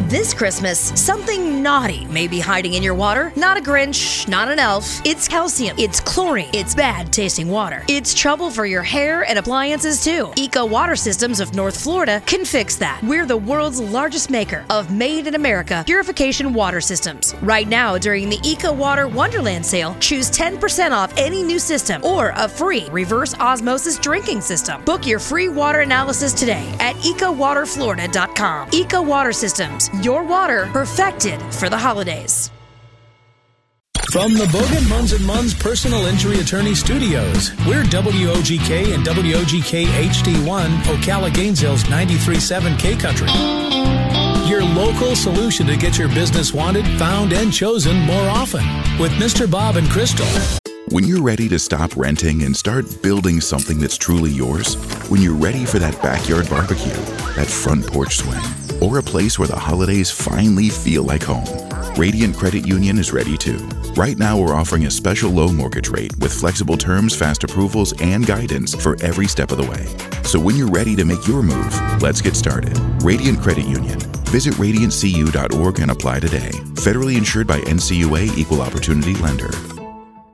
This Christmas, something naughty may be hiding in your water. Not a Grinch, not an elf. It's calcium, it's chlorine, it's bad tasting water. It's trouble for your hair and appliances too. Eco Water Systems of North Florida can fix that. We're the world's largest maker of made in America purification water systems. Right now, during the Eco Water Wonderland sale, choose 10% off any new system or a free reverse osmosis drinking system. Book your free water analysis today at ecowaterflorida.com. Eco Water Systems, your water perfected for the holidays. From the Bogan Munz & Munz Personal Injury Attorney Studios, we're WOGK and WOGK HD1, Ocala Gainesville's 93.7 K Country. Your local solution to get your business wanted, found, and chosen more often. With Mr. Bob and Crystal. When you're ready to stop renting and start building something that's truly yours, when you're ready for that backyard barbecue, that front porch swing, or a place where the holidays finally feel like home, Radiant Credit Union is ready too. Right now, we're offering a special low mortgage rate with flexible terms, fast approvals, and guidance for every step of the way. So when you're ready to make your move, let's get started. Radiant Credit Union. Visit radiantcu.org and apply today. Federally insured by NCUA Equal Opportunity Lender.